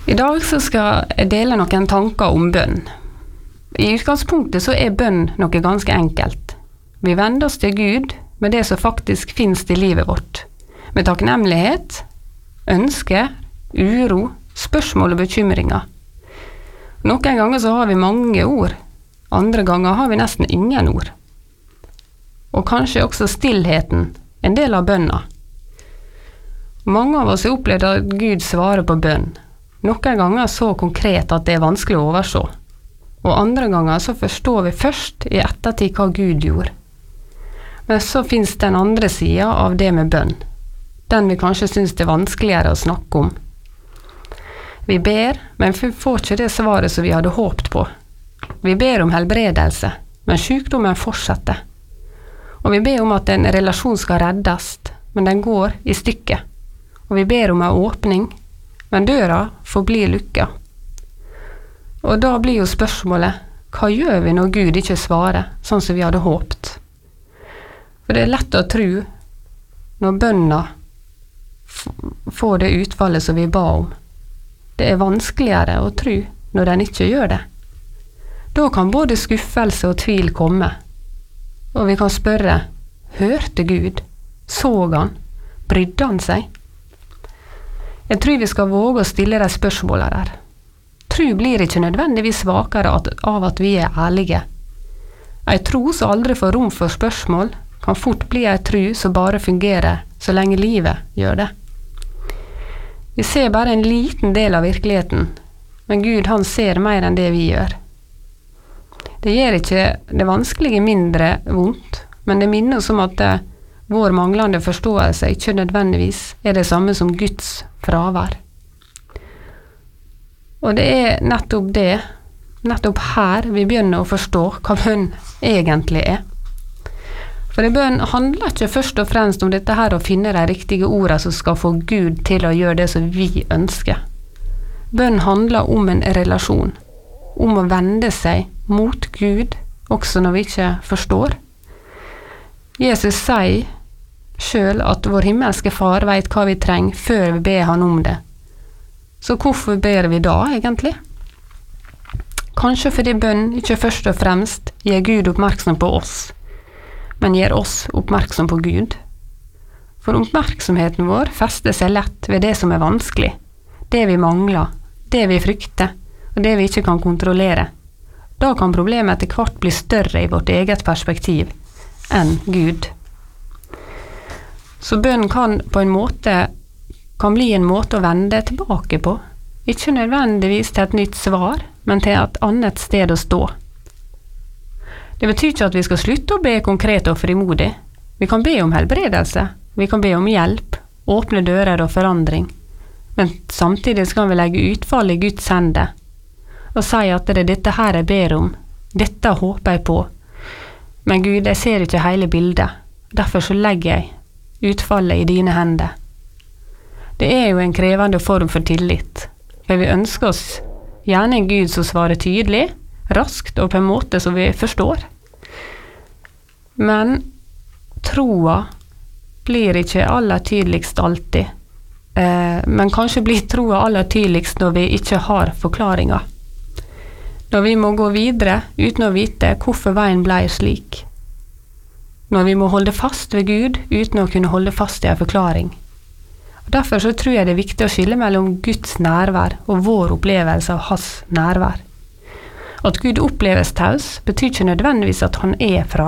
I dag så skal jeg dele noen tanker om bønn. I utgangspunktet så er bønn noe ganske enkelt. Vi vender oss til Gud med det som faktisk finnes i livet vårt. Med takknemlighet, ønske, uro, spørsmål og bekymringer. Noen ganger så har vi mange ord, andre ganger har vi nesten ingen ord. Og kanskje også stillheten, en del av bønna. Mange av oss har opplevd at Gud svarer på bønn. Noen ganger så konkret at det er vanskelig å overse. Og andre ganger så forstår vi først i ettertid hva Gud gjorde. Men så finnes den andre siden av det med bønn. Den vi kanskje synes det er vanskeligere å snakke om. Vi ber, men vi får ikke det svaret som vi hadde håpet på. Vi ber om helbredelse, men sykdommen fortsetter. Og vi ber om at en relasjon skal reddes, men den går i stykker. Og vi ber om en åpning, men døra forblir lukket. Og da blir jo spørsmålet, hva gjør vi når Gud ikke svarer, sånn som vi hadde håpet? For det er lett å tro, når bønna får det utfallet som vi ba om. Det er vanskeligere å tro når den ikke gjør det. Da kan både skuffelse og tvil komme. Og vi kan spørre, hørte Gud? Så han? Brydde han seg? Jeg tror vi skal våge å stille de spørsmålene der. Tro blir ikke nødvendigvis svakere av at vi er ærlige. En tro som aldri får rom for spørsmål, kan fort bli en tro som bare fungerer så lenge livet gjør det. Vi ser bare en liten del av virkeligheten, men Gud han ser mer enn det vi gjør. Det gjør ikke det vanskelige mindre vondt, men det minner oss om at vår manglende forståelse ikke nødvendigvis er det samme som Guds fravær. Og det er nettopp her vi begynner å forstå hva bønn egentlig er. For bønn handler ikke først og fremst om dette her å finne de riktige ordene som skal få Gud til å gjøre det som vi ønsker. Bønn handler om en relasjon, om å vende seg mot Gud, også når vi ikke forstår. Jesus sier selv at vår himmelske far vet hva vi trenger før vi ber han om det. Så hvorfor ber vi da egentlig? Kanskje fordi bønn ikke først og fremst gjør Gud oppmerksom på oss, men gjør oss oppmerksom på Gud. For oppmerksomheten vår fester seg lett ved det som er vanskelig, det vi mangler, det vi frykter, og det vi ikke kan kontrollere. Da kan problemet etter hvert bli større i vårt eget perspektiv enn Gud. Så bønn kan bli en måte å vende tilbake på. Ikke nødvendigvis til et nytt svar, men til et annet sted å stå. Det betyr ikke at vi skal slutte å be konkret og frimodig. Vi kan be om helbredelse, vi kan be om hjelp, åpne dører og forandring. Men samtidig skal vi legge utfall i Guds hender, og si at det er dette her jeg ber om, dette håper jeg på. Men Gud, jeg ser ikke hele bildet, derfor så legger jeg utfallet i dine hender. Det er jo en krevende form for tillit, for vi ønsker oss gjerne en Gud som svarer tydelig, raskt og på en måte som vi forstår. Men troa blir ikke aller tydeligst alltid, men kanskje blir troa aller tydeligst når vi ikke har forklaringer. Når vi må gå videre uten å vite hvorfor veien ble slik. Når vi må holde fast ved Gud uten å kunne holde fast i en forklaring. Og derfor så tror jeg det er viktig å skille mellom Guds nærvær og vår opplevelse av hans nærvær. At Gud oppleves taus betyr ikke nødvendigvis at han er fra